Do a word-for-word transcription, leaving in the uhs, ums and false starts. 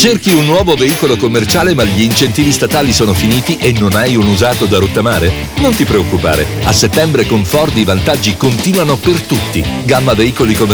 Cerchi un nuovo veicolo commerciale ma gli incentivi statali sono finiti e non hai un usato da rottamare? Non ti preoccupare, a settembre con Ford i vantaggi continuano per tutti. Gamma veicoli commerciali